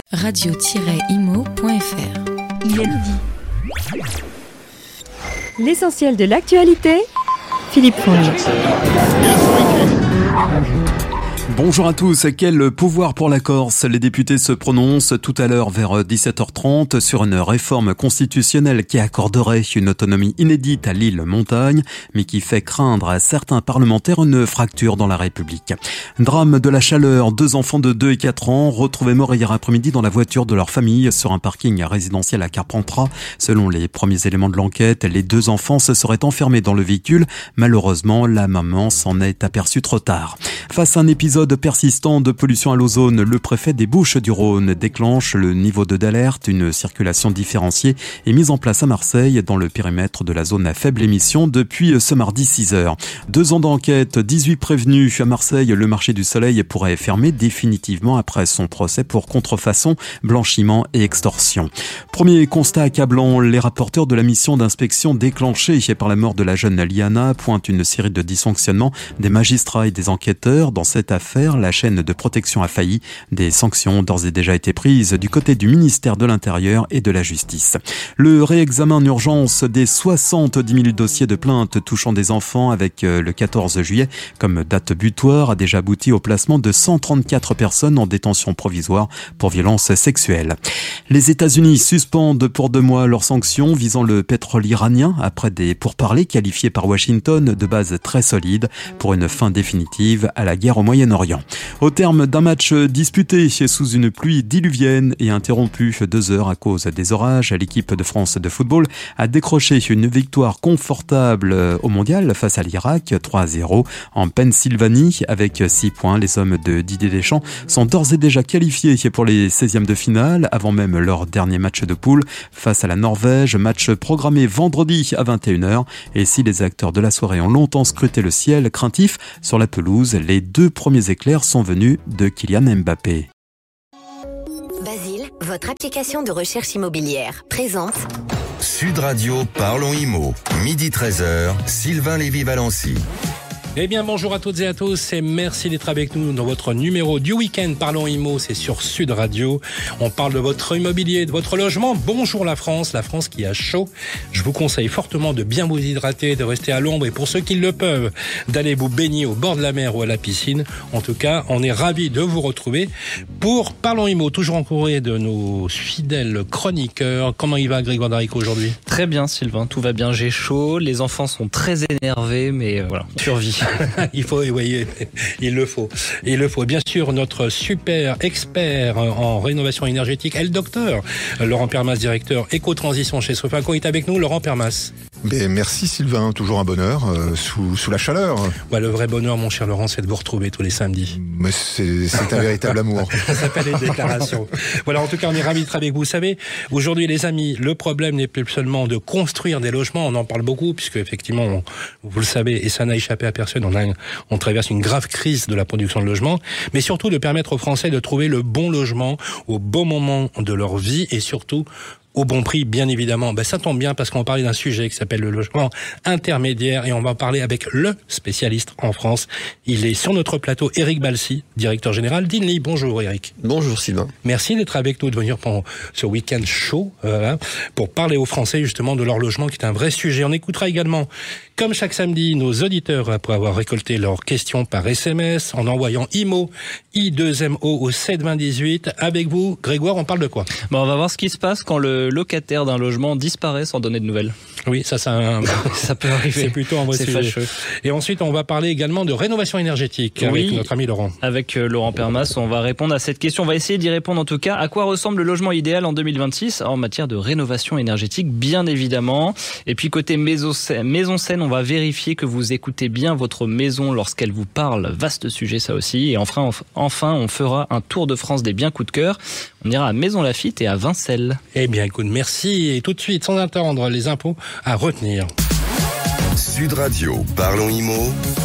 radio-imo.fr. Il est midi. L'essentiel de l'actualité, Philippe Fonge. Bonjour à tous. Quel pouvoir pour la Corse? Les députés se prononcent tout à l'heure vers 17h30 sur une réforme constitutionnelle qui accorderait une autonomie inédite à l'île Montagne, mais qui fait craindre à certains parlementaires une fracture dans la République. Drame de la chaleur. 2 enfants de 2 et 4 ans retrouvés morts hier après-midi dans la voiture de leur famille sur un parking résidentiel à Carpentras. Selon les premiers éléments de l'enquête, les 2 enfants se seraient enfermés dans le véhicule. Malheureusement, la maman s'en est aperçue trop tard. Face à un épisode persistant de pollution à l'ozone, le préfet des Bouches-du-Rhône déclenche le niveau 2 d'alerte. Une circulation différenciée est mise en place à Marseille dans le périmètre de la zone à faible émission depuis ce mardi 6h. 2 ans d'enquête, 18 prévenus. À Marseille, le marché du soleil pourrait fermer définitivement après son procès pour contrefaçon, blanchiment et extorsion. Premier constat accablant, les rapporteurs de la mission d'inspection déclenchée par la mort de la jeune Liana pointent une série de dysfonctionnements des magistrats et des enquêteurs. Dans cette affaire, la chaîne de protection a failli. Des sanctions ont d'ores et déjà été prises du côté du ministère de l'Intérieur et de la Justice. Le réexamen en urgence des 70 000 dossiers de plainte touchant des enfants avec le 14 juillet comme date butoir a déjà abouti au placement de 134 personnes en détention provisoire pour violences sexuelles. Les États-Unis suspendent pour 2 mois leurs sanctions visant le pétrole iranien après des pourparlers qualifiés par Washington de base très solide pour une fin définitive à la guerre au Moyen-Orient. Au terme d'un match disputé sous une pluie diluvienne et interrompu 2 heures à cause des orages, l'équipe de France de football a décroché une victoire confortable au mondial face à l'Irak, 3-0 en Pennsylvanie avec 6 points. Les hommes de Didier Deschamps sont d'ores et déjà qualifiés pour les 16e de finale avant même leur dernier match de poule face à la Norvège, match programmé vendredi à 21h. Et si les acteurs de la soirée ont longtemps scruté le ciel craintif sur la pelouse, les 2 premiers éclairs sont venus de Kylian Mbappé. Basile, votre application de recherche immobilière, présente Sud Radio, Parlons Immo, midi 13h, Sylvain Lévy-Valency. Eh bien, bonjour à toutes et à tous et merci d'être avec nous dans votre numéro du week-end. Parlons Immo, c'est sur Sud Radio. On parle de votre immobilier, de votre logement. Bonjour la France qui a chaud. Je vous conseille fortement de bien vous hydrater, de rester à l'ombre et pour ceux qui le peuvent, d'aller vous baigner au bord de la mer ou à la piscine. En tout cas, on est ravis de vous retrouver pour Parlons Immo, toujours entouré de nos fidèles chroniqueurs. Comment il va, Grégoire Darico, aujourd'hui? Très bien, Sylvain, tout va bien, j'ai chaud. Les enfants sont très énervés, mais voilà, survie. Il faut, oui, il le faut. Bien sûr, notre super expert en rénovation énergétique est le docteur Laurent Permas, directeur éco-transition chez Sofinco, est avec nous. Laurent Permas. Merci Sylvain, toujours un bonheur sous la chaleur. Ouais, le vrai bonheur, mon cher Laurent, c'est de vous retrouver tous les samedis. Mais c'est un véritable amour. Ça s'appelle les déclarations. Voilà, en tout cas, on est ravis d'être avec vous. Vous savez, aujourd'hui, les amis, le problème n'est plus seulement de construire des logements. On en parle beaucoup, puisque effectivement, vous le savez, et ça n'a échappé à personne, on traverse une grave crise de la production de logements, mais surtout de permettre aux Français de trouver le bon logement au bon moment de leur vie et surtout au bon prix, bien évidemment. Ça tombe bien parce qu'on va parler d'un sujet qui s'appelle le logement intermédiaire et on va parler avec le spécialiste en France. Il est sur notre plateau, Éric Balsi, directeur général d'Inly. Bonjour Éric. Bonjour Sylvain. Merci d'être avec nous, de venir pendant ce week-end chaud pour parler aux Français justement de leur logement qui est un vrai sujet. On écoutera également, comme chaque samedi, nos auditeurs après avoir récolté leurs questions par SMS en envoyant IMO, I2MO au 72018. Avec vous, Grégoire, on parle de quoi? On va voir ce qui se passe quand le locataire d'un logement disparaît sans donner de nouvelles. Oui, ça peut arriver. C'est plutôt un vrai sujet. Fâcheux. Et ensuite, on va parler également de rénovation énergétique avec notre ami Laurent. Avec Laurent Permas, on va répondre à cette question. On va essayer d'y répondre en tout cas. À quoi ressemble le logement idéal en 2026 en matière de rénovation énergétique, bien évidemment. Et puis côté maison saine, on va vérifier que vous écoutez bien votre maison lorsqu'elle vous parle. Vaste sujet ça aussi. Et enfin, on fera un tour de France des biens coup de cœur. On ira à Maison Lafitte et à Vincelles. Eh bien, écoute, merci. Et tout de suite, sans attendre, les impôts à retenir. Sud Radio, Parlons Immo,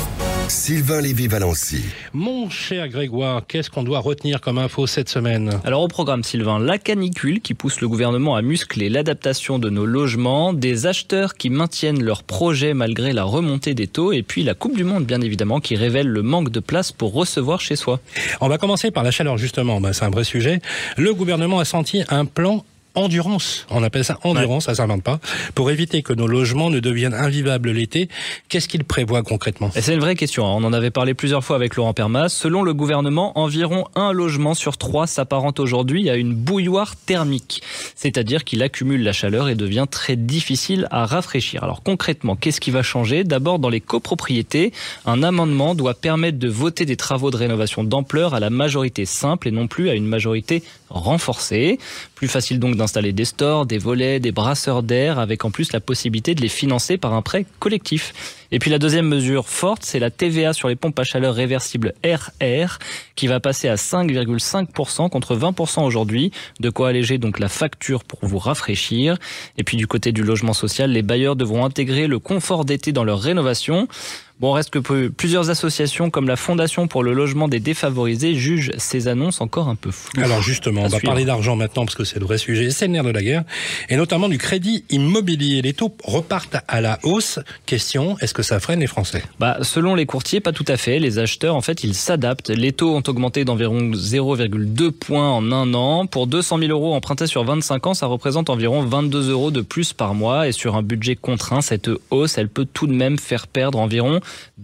Sylvain Lévy-Valency. Mon cher Grégoire, qu'est-ce qu'on doit retenir comme info cette semaine ? Alors au programme, Sylvain, la canicule qui pousse le gouvernement à muscler l'adaptation de nos logements, des acheteurs qui maintiennent leurs projets malgré la remontée des taux, et puis la Coupe du Monde, bien évidemment, qui révèle le manque de place pour recevoir chez soi. On va commencer par la chaleur, justement. C'est un vrai sujet. Le gouvernement a sorti un plan endurance, on appelle ça endurance, ça s'invente pas, pour éviter que nos logements ne deviennent invivables l'été. Qu'est-ce qu'il prévoit concrètement ? Et c'est une vraie question, on en avait parlé plusieurs fois avec Laurent Permas. Selon le gouvernement, environ 1 logement sur 3 s'apparente aujourd'hui à une bouilloire thermique, c'est-à-dire qu'il accumule la chaleur et devient très difficile à rafraîchir. Alors concrètement, qu'est-ce qui va changer ? D'abord, dans les copropriétés, un amendement doit permettre de voter des travaux de rénovation d'ampleur à la majorité simple et non plus à une majorité renforcée. Plus facile donc d'installer des stores, des volets, des brasseurs d'air, avec en plus la possibilité de les financer par un prêt collectif. Et puis la deuxième mesure forte, c'est la TVA sur les pompes à chaleur réversibles RR, qui va passer à 5,5% contre 20% aujourd'hui, de quoi alléger donc la facture pour vous rafraîchir. Et puis du côté du logement social, les bailleurs devront intégrer le confort d'été dans leur rénovation. Bon, reste que plusieurs associations comme la Fondation pour le logement des défavorisés jugent ces annonces encore un peu floues. Alors justement, on va parler d'argent maintenant parce que c'est le vrai sujet, c'est le nerf de la guerre, et notamment du crédit immobilier. Les taux repartent à la hausse. Question, est-ce que ça freine les Français ? Selon les courtiers, pas tout à fait. Les acheteurs, en fait, ils s'adaptent. Les taux ont augmenté d'environ 0,2 points en un an. Pour 200 000 euros empruntés sur 25 ans, ça représente environ 22 euros de plus par mois. Et sur un budget contraint, cette hausse, elle peut tout de même faire perdre environ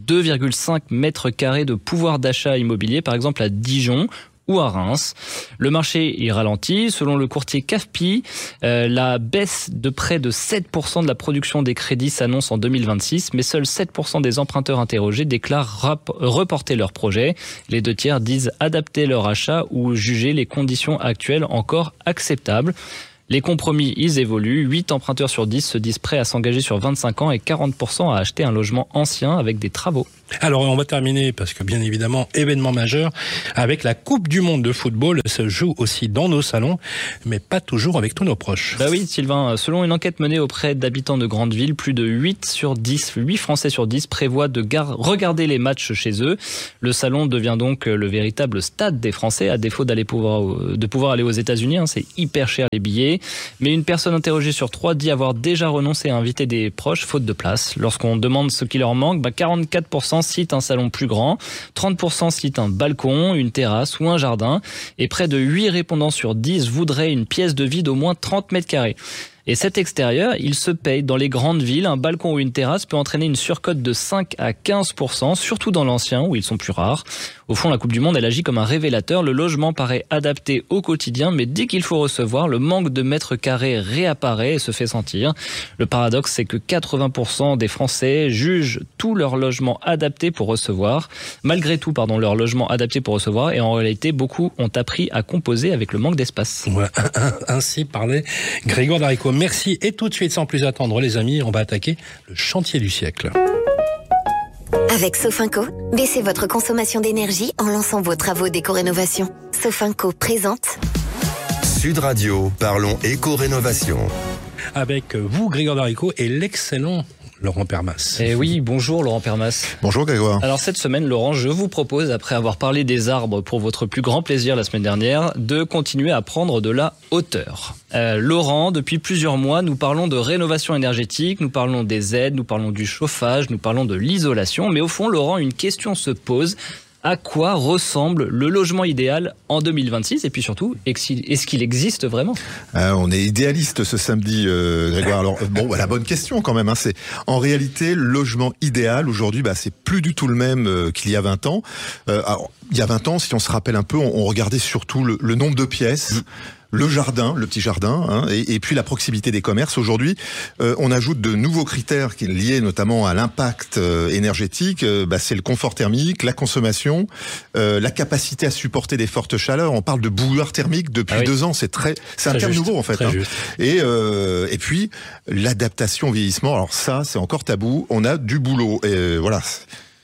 2,5 mètres carrés de pouvoir d'achat immobilier, par exemple à Dijon ou à Reims. Le marché y ralentit. Selon le courtier CAFPI, la baisse de près de 7% de la production des crédits s'annonce en 2026, mais seuls 7% des emprunteurs interrogés déclarent reporter leur projet. Les 2 tiers disent adapter leur achat ou juger les conditions actuelles encore acceptables. Les compromis, ils évoluent. 8 emprunteurs sur 10 se disent prêts à s'engager sur 25 ans et 40% à acheter un logement ancien avec des travaux. Alors on va terminer, parce que bien évidemment, événement majeur, avec la Coupe du Monde de football se joue aussi dans nos salons, mais pas toujours avec tous nos proches. Oui, Sylvain, selon une enquête menée auprès d'habitants de grandes villes, plus de 8 Français sur 10 prévoient de regarder les matchs chez eux. Le salon devient donc le véritable stade des Français, à défaut de pouvoir aller aux États-Unis. C'est hyper cher les billets. Mais une personne interrogée sur 3 dit avoir déjà renoncé à inviter des proches, faute de place. Lorsqu'on demande ce qui leur manque, 44% citent un salon plus grand, 30% citent un balcon, une terrasse ou un jardin, et près de 8 répondants sur 10 voudraient une pièce de vie d'au moins 30 mètres carrés. Et cet extérieur, il se paye. Dans les grandes villes, un balcon ou une terrasse peut entraîner une surcote de 5 à 15%, surtout dans l'ancien où ils sont plus rares. Au fond, la Coupe du Monde, elle agit comme un révélateur. Le logement paraît adapté au quotidien, mais dès qu'il faut recevoir, le manque de mètres carrés réapparaît et se fait sentir. Le paradoxe, c'est que 80% des Français jugent tout leur logement adapté pour recevoir. Malgré tout, leur logement adapté pour recevoir. Et en réalité, beaucoup ont appris à composer avec le manque d'espace. Ouais, ainsi parlait Grégoire Darico. Merci, et tout de suite, sans plus attendre les amis, on va attaquer le chantier du siècle. Avec Sofinco, baissez votre consommation d'énergie en lançant vos travaux d'éco-rénovation. Sofinco présente Sud Radio, parlons éco-rénovation. Avec vous, Grégoire Darico, et l'excellent Laurent Permas. Eh oui, bonjour Laurent Permas. Bonjour Grégoire. Alors cette semaine, Laurent, je vous propose, après avoir parlé des arbres pour votre plus grand plaisir la semaine dernière, de continuer à prendre de la hauteur. Laurent, depuis plusieurs mois, nous parlons de rénovation énergétique, nous parlons des aides, nous parlons du chauffage, nous parlons de l'isolation. Mais au fond, Laurent, une question se pose. À quoi ressemble le logement idéal en 2026 ? Et puis surtout, est-ce qu'il existe vraiment ? On est idéaliste ce samedi, Grégoire. Alors, la bonne question quand même. C'est en réalité, le logement idéal aujourd'hui, c'est plus du tout le même qu'il y a 20 ans. Alors, il y a 20 ans, si on se rappelle un peu, on regardait surtout le nombre de pièces. Le jardin, le petit jardin, et puis la proximité des commerces. Aujourd'hui, on ajoute de nouveaux critères qui sont liés notamment à l'impact énergétique. C'est le confort thermique, la consommation, la capacité à supporter des fortes chaleurs. On parle de bouilloire thermique depuis 2 ans. C'est un terme nouveau en fait. Et puis l'adaptation au vieillissement. Alors ça, c'est encore tabou. On a du boulot. Et voilà.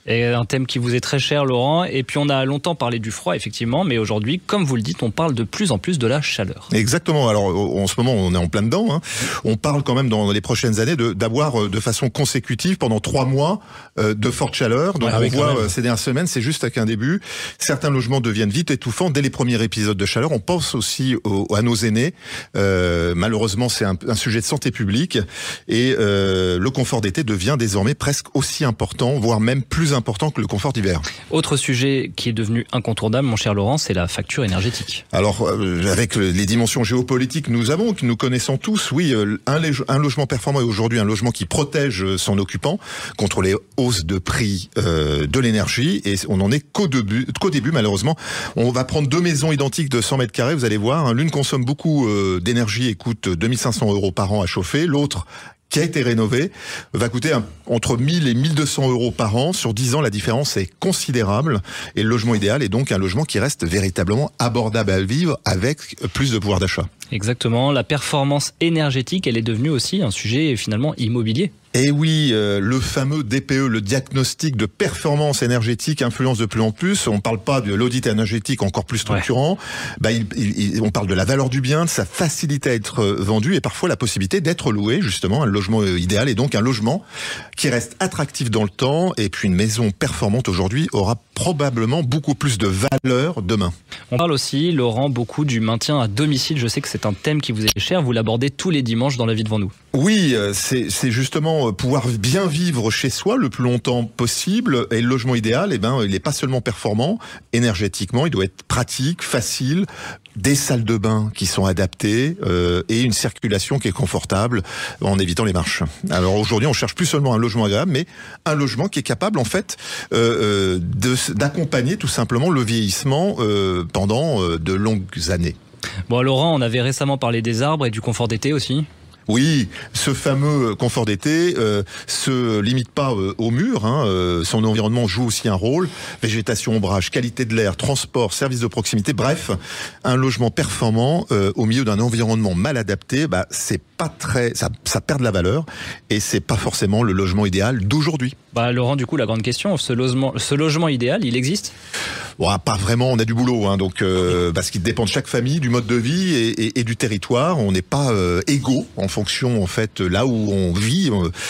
Et un thème qui vous est très cher, Laurent. Et puis on a longtemps parlé du froid, effectivement, mais aujourd'hui, comme vous le dites, on parle de plus en plus de la chaleur. Exactement. Alors en ce moment, on est en plein dedans. Hein. On parle quand même dans les prochaines années d'avoir de façon consécutive pendant 3 mois de forte chaleur. Donc on voit ces dernières semaines, c'est juste qu'un début. Certains logements deviennent vite étouffants dès les premiers épisodes de chaleur. On pense aussi à nos aînés. Malheureusement, c'est un sujet de santé publique et le confort d'été devient désormais presque aussi important, voire même plus important que le confort d'hiver. Autre sujet qui est devenu incontournable, mon cher Laurent, c'est la facture énergétique. Alors, avec les dimensions géopolitiques que nous connaissons tous, oui, un logement performant est aujourd'hui un logement qui protège son occupant contre les hausses de prix de l'énergie, et on n'en est qu'au début, malheureusement. On va prendre 2 maisons identiques de 100 mètres carrés, vous allez voir, hein, l'une consomme beaucoup d'énergie et coûte 2500 € par an à chauffer, l'autre, qui a été rénové, va coûter entre 1000 et 1200 € par an. Sur 10 ans, la différence est considérable. Et le logement idéal est donc un logement qui reste véritablement abordable à vivre avec plus de pouvoir d'achat. Exactement. La performance énergétique, elle est devenue aussi un sujet finalement immobilier. Et oui, le fameux DPE, le diagnostic de performance énergétique, influence de plus en plus. On ne parle pas de l'audit énergétique encore plus structurant. Ouais. On parle de la valeur du bien, de sa facilité à être vendu et parfois la possibilité d'être loué, justement, un logement idéal. Et donc un logement qui reste attractif dans le temps. Et puis une maison performante aujourd'hui aura probablement beaucoup plus de valeur demain. On parle aussi, Laurent, beaucoup du maintien à domicile. Je sais que c'est un thème qui vous est cher. Vous l'abordez tous les dimanches dans La Vie devant nous. Oui, c'est justement pouvoir bien vivre chez soi le plus longtemps possible. Et le logement idéal, il n'est pas seulement performant énergétiquement, il doit être pratique, facile, des salles de bain qui sont adaptées et une circulation qui est confortable en évitant les marches. Alors aujourd'hui, on cherche plus seulement un logement agréable, mais un logement qui est capable en fait d'accompagner tout simplement le vieillissement pendant de longues années. Bon, Laurent, on avait récemment parlé des arbres et du confort d'été aussi. Oui, ce fameux confort d'été se limite pas au mur. Son environnement joue aussi un rôle. Végétation, ombrage, qualité de l'air, transport, services de proximité. Bref, un logement performant au milieu d'un environnement mal adapté, c'est pas très, ça perd de la valeur et c'est pas forcément le logement idéal d'aujourd'hui. Laurent, du coup, la grande question, ce logement idéal, il existe ? Bon, pas vraiment, on a du boulot, parce qu'il dépend de chaque famille, du mode de vie et du territoire. On n'est pas égaux en fonction, en fait, là où on vit.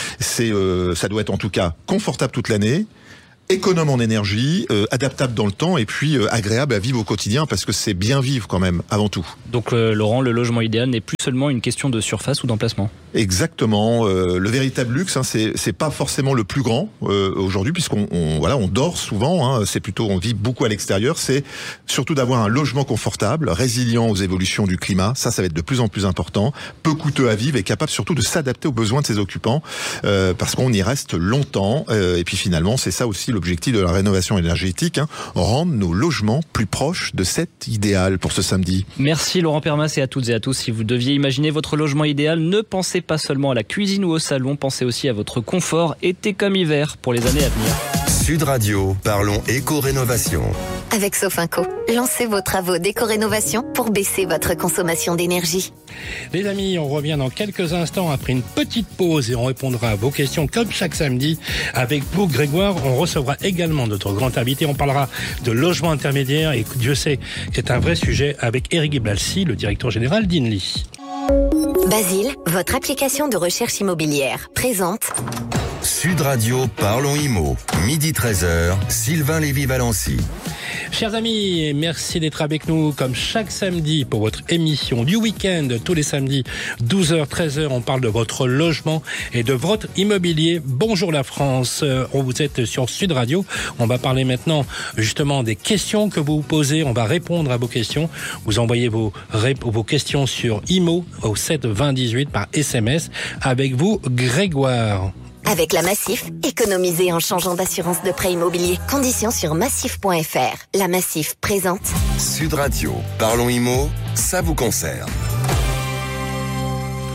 Ça doit être en tout cas confortable toute l'année, économe en énergie, adaptable dans le temps et puis agréable à vivre au quotidien parce que c'est bien vivre quand même, avant tout. Donc Laurent, le logement idéal n'est plus seulement une question de surface ou d'emplacement. Exactement. Le véritable luxe, c'est pas forcément le plus grand aujourd'hui puisqu'on dort souvent. C'est plutôt, on vit beaucoup à l'extérieur. C'est surtout d'avoir un logement confortable, résilient aux évolutions du climat. Ça va être de plus en plus important, peu coûteux à vivre et capable surtout de s'adapter aux besoins de ses occupants parce qu'on y reste longtemps. Et puis finalement, c'est ça aussi l'objectif de la rénovation énergétique, rendre nos logements plus proches de cet idéal pour ce samedi. Merci Laurent Permas et à toutes et à tous. Si vous deviez imaginer votre logement idéal, ne pensez pas seulement à la cuisine ou au salon, pensez aussi à votre confort, été comme hiver, pour les années à venir. Sud Radio, parlons éco-rénovation. Avec Sofinco, lancez vos travaux d'éco-rénovation pour baisser votre consommation d'énergie. Les amis, on revient dans quelques instants après une petite pause et on répondra à vos questions comme chaque samedi. Avec vous, Grégoire, on recevra également notre grand invité. On parlera de logement intermédiaire et Dieu sait, c'est un vrai sujet avec Eric Iblalsi, le directeur général d'Inly. Basile, votre application de recherche immobilière, présente Sud Radio, parlons IMO. Midi 13h, Sylvain Lévy-Valency. Chers amis, merci d'être avec nous comme chaque samedi pour votre émission du week-end. Tous les samedis, 12h, 13h, on parle de votre logement et de votre immobilier. Bonjour la France, vous êtes sur Sud Radio. On va parler maintenant justement des questions que vous posez. On va répondre à vos questions. Vous envoyez vos questions sur IMO au 7 20 18 par SMS. Avec vous, Grégoire. Avec la Massif, économisez en changeant d'assurance de prêt immobilier. Conditions sur massif.fr. La Massif présente Sud Radio, parlons IMO, ça vous concerne.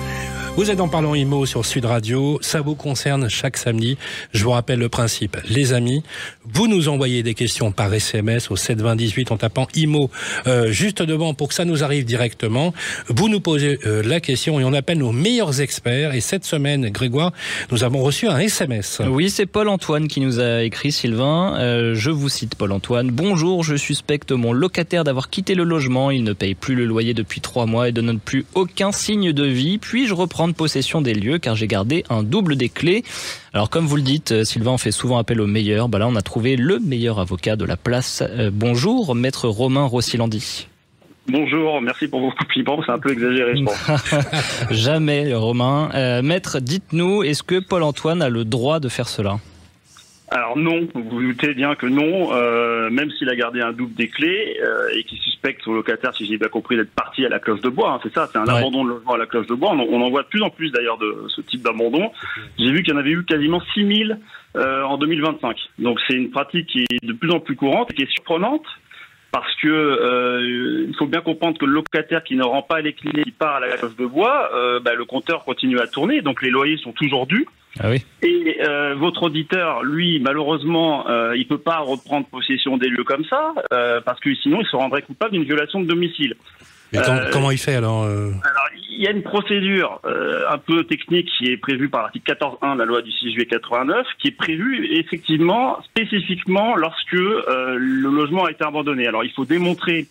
Vous êtes en Parlons Immo sur Sud Radio. Ça vous concerne chaque samedi. Je vous rappelle le principe. Les amis, vous nous envoyez des questions par SMS au 72018 en tapant Immo juste devant pour que ça nous arrive directement. Vous nous posez la question et on appelle nos meilleurs experts. Et cette semaine, Grégoire, nous avons reçu un SMS. Oui, c'est Paul-Antoine qui nous a écrit, Sylvain. Je vous cite Paul-Antoine. Bonjour, je suspecte mon locataire d'avoir quitté le logement. Il ne paye plus le loyer depuis 3 mois et ne donne plus aucun signe de vie. Puis-je reprendre possession des lieux car j'ai gardé un double des clés. Alors comme vous le dites, Sylvain, on fait souvent appel aux meilleurs. Là, on a trouvé le meilleur avocat de la place. Bonjour, maître Romain Rossilandi. Bonjour, merci pour vos compliments, c'est un peu exagéré, je pense. Jamais, Romain. Maître, dites-nous, est-ce que Paul-Antoine a le droit de faire cela ? Alors non, vous vous doutez bien que non, même s'il a gardé un double des clés et qu'il suspecte son locataire, si j'ai bien compris, d'être parti à la cloche de bois, c'est ça, c'est un abandon de logement à la cloche de bois. On en voit de plus en plus d'ailleurs de ce type d'abandon. J'ai vu qu'il y en avait eu quasiment 6000 en 2025. Donc c'est une pratique qui est de plus en plus courante et qui est surprenante. Parce que il faut bien comprendre que le locataire qui ne rend pas les clés, qui part à la cloche de bois, le compteur continue à tourner, donc les loyers sont toujours dus. Ah oui. Et votre auditeur, lui, malheureusement, il peut pas reprendre possession des lieux comme ça, parce que sinon il se rendrait coupable d'une violation de domicile. Mais comment il fait alors Alors, il y a une procédure un peu technique qui est prévue par l'article 14.1 de la loi du 6 juillet 89, qui est prévue effectivement spécifiquement lorsque le logement a été abandonné. Alors, il faut démontrer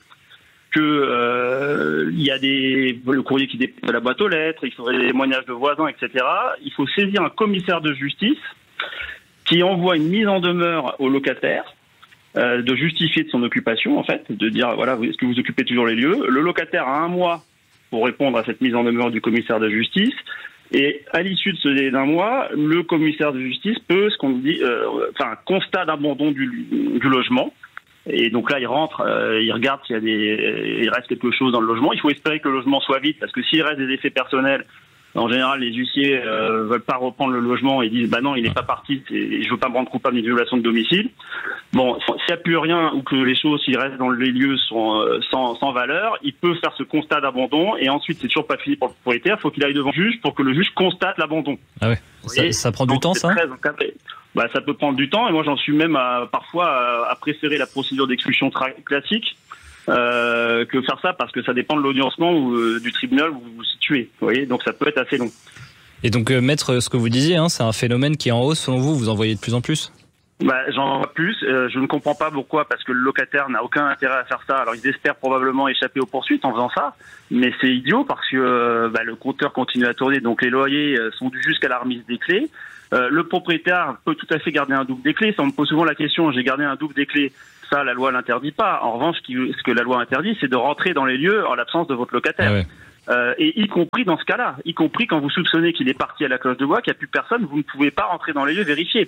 que il y a le courrier qui dépend de la boîte aux lettres, il faudrait des témoignages de voisins, etc. Il faut saisir un commissaire de justice qui envoie une mise en demeure au locataire de justifier de son occupation, en fait, de dire, voilà, est-ce que vous occupez toujours les lieux ? Le locataire a 1 mois pour répondre à cette mise en demeure du commissaire de justice, et à l'issue de ce délai d'1 mois, le commissaire de justice peut, constat d'abandon du logement, et donc là, il rentre, il regarde s'il y a il reste quelque chose dans le logement. Il faut espérer que le logement soit vide, parce que s'il reste des effets personnels, en général, les huissiers veulent pas reprendre le logement et disent bah non, il n'est pas parti, je veux pas me rendre coupable d'une violation de domicile. Bon, s'il n'y a plus rien ou que les choses, s'ils restent dans les lieux, sont sans valeur, il peut faire ce constat d'abandon et ensuite c'est toujours pas fini pour le propriétaire. Il faut qu'il aille devant le juge pour que le juge constate l'abandon. Ah ouais. Ça prend du temps, ça ? Ça peut prendre du temps et moi j'en suis même parfois à préférer la procédure d'expulsion classique. Que faire ça parce que ça dépend de l'audiencement ou du tribunal où vous vous situez. Vous voyez, donc ça peut être assez long. Et donc, maître, ce que vous disiez, c'est un phénomène qui est en hausse selon vous. Vous en voyez de plus en plus ? J'en vois plus. Je ne comprends pas pourquoi, parce que le locataire n'a aucun intérêt à faire ça. Alors ils espèrent probablement échapper aux poursuites en faisant ça, mais c'est idiot parce que le compteur continue à tourner, donc les loyers sont dus jusqu'à la remise des clés. Le propriétaire peut tout à fait garder un double des clés. Ça, on me pose souvent la question, j'ai gardé un double des clés. Ça, la loi l'interdit pas. En revanche, ce que la loi interdit, c'est de rentrer dans les lieux en l'absence de votre locataire. Ah ouais. Et y compris dans ce cas-là, y compris quand vous soupçonnez qu'il est parti à la cloche de bois, qu'il n'y a plus personne, vous ne pouvez pas rentrer dans les lieux vérifier.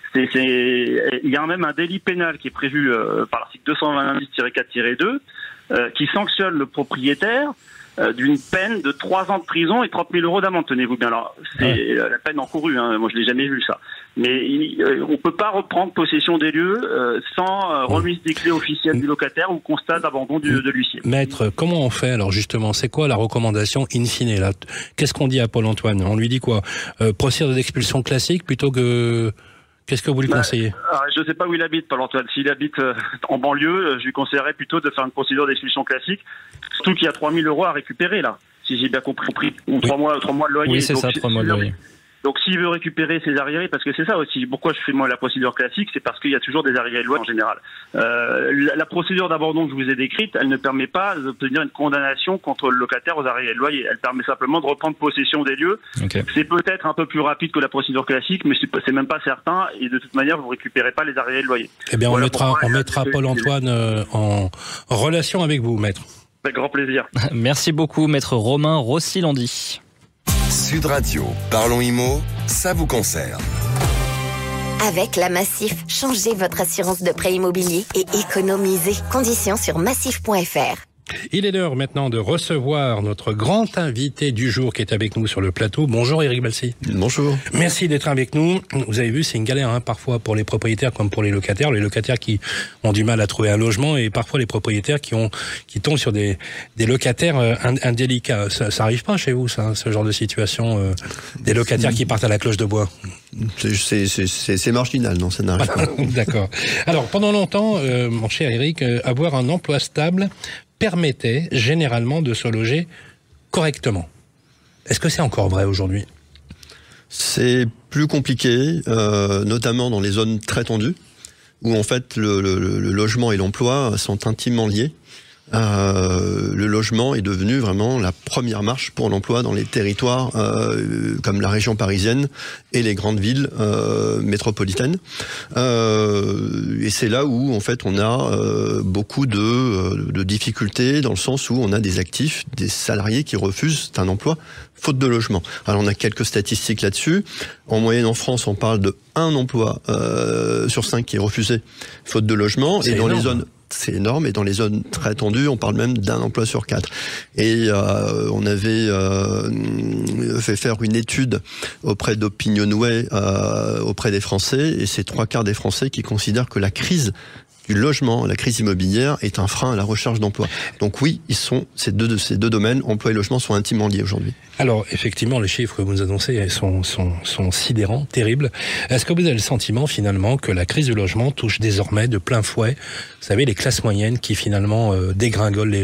Il y a même un délit pénal qui est prévu par l'article 220-4-2 qui sanctionne le propriétaire d'une peine de 3 ans de prison et 30 000 euros d'amende. Tenez-vous bien. Alors, c'est la peine encourue. Moi, je l'ai jamais vu ça. Mais on peut pas reprendre possession des lieux sans remise des clés officielles du locataire ou constat d'abandon de l'huissier. Maître, comment on fait alors justement ? C'est quoi la recommandation in fine là ? Qu'est-ce qu'on dit à Paul-Antoine ? On lui dit quoi ? Procédure d'expulsion classique plutôt que... Qu'est-ce que vous lui conseillez ? Je ne sais pas où il habite, Paul-Antoine. S'il habite en banlieue, je lui conseillerais plutôt de faire une procédure d'expulsion classique. Surtout qu'il y a 3 000 euros à récupérer, là. Si j'ai bien compris. Ou 3 mois de loyer. Oui, c'est ça, 3 mois de loyer. Donc s'il veut récupérer ses arriérés, parce que c'est ça aussi, pourquoi je fais moi la procédure classique, c'est parce qu'il y a toujours des arriérés de loyer en général. La procédure d'abandon que je vous ai décrite, elle ne permet pas d'obtenir une condamnation contre le locataire aux arriérés de loyer. Elle permet simplement de reprendre possession des lieux. Okay. C'est peut-être un peu plus rapide que la procédure classique, mais c'est même pas certain, et de toute manière, vous récupérez pas les arriérés de loyer. Eh bien, voilà, on mettra Paul-Antoine en relation avec vous, maître. Avec grand plaisir. Merci beaucoup, maître Romain Rossilandi. Sud Radio, Parlons Immo, ça vous concerne. Avec la Massif, changez votre assurance de prêt immobilier et économisez. Conditions sur massif.fr. Il est l'heure maintenant de recevoir notre grand invité du jour qui est avec nous sur le plateau. Bonjour Éric Balsi. Bonjour. Merci d'être avec nous. Vous avez vu, c'est une galère parfois pour les propriétaires comme pour les locataires. Les locataires qui ont du mal à trouver un logement et parfois les propriétaires qui tombent sur des locataires indélicats. Ça arrive pas chez vous, ça, ce genre de situation, des locataires qui partent à la cloche de bois? C'est marginal, non, ça n'arrive pas. D'accord. Alors, pendant longtemps, mon cher Éric, avoir un emploi stable permettait généralement de se loger correctement. Est-ce que c'est encore vrai aujourd'hui? C'est plus compliqué, notamment dans les zones très tendues, où en fait le logement et l'emploi sont intimement liés. Le logement est devenu vraiment la première marche pour l'emploi dans les territoires comme la région parisienne et les grandes villes métropolitaines. Et c'est là où en fait on a beaucoup de difficultés, dans le sens où on a des actifs, des salariés qui refusent un emploi faute de logement. Alors on a quelques statistiques là-dessus. En moyenne en France, on parle de 1 emploi sur 5 qui est refusé faute de logement. Et dans les zones... C'est énorme, et dans les zones très tendues, on parle même d'1 emploi sur 4. Et on avait fait faire une étude auprès d'Opinionway, auprès des Français, et c'est 3/4 des Français qui considèrent que la crise du logement, la crise immobilière, est un frein à la recherche d'emploi. Donc oui, ces deux domaines, emploi et logement, sont intimement liés aujourd'hui. Alors, effectivement, les chiffres que vous nous annoncez sont sidérants, terribles. Est-ce que vous avez le sentiment, finalement, que la crise du logement touche désormais de plein fouet, vous savez, les classes moyennes qui, finalement, dégringolent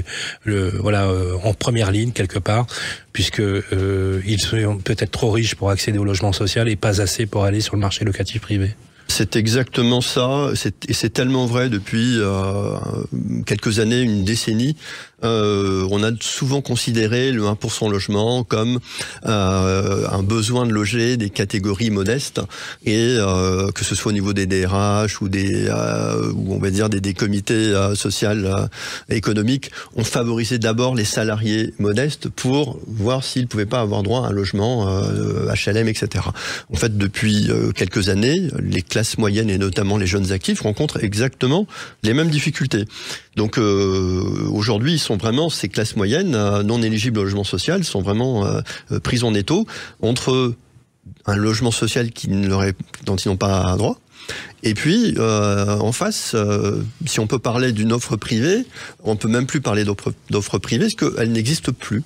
en première ligne, quelque part, puisque ils sont peut-être trop riches pour accéder au logement social et pas assez pour aller sur le marché locatif privé? C'est exactement ça, et c'est tellement vrai depuis quelques années, une décennie. On a souvent considéré le 1% logement comme un besoin de loger des catégories modestes, et que ce soit au niveau des DRH ou ou on va dire des comités sociaux économiques, on favorisait d'abord les salariés modestes pour voir s'ils pouvaient pas avoir droit à un logement HLM, etc. En fait, depuis quelques années, les classes moyennes et notamment les jeunes actifs rencontrent exactement les mêmes difficultés. Donc aujourd'hui, ces classes moyennes non éligibles au logement social sont vraiment prises en étau entre un logement social dont ils n'ont pas droit. Et puis, en face, si on peut parler d'une offre privée, on peut même plus parler d'offre privée, parce qu'elle n'existe plus.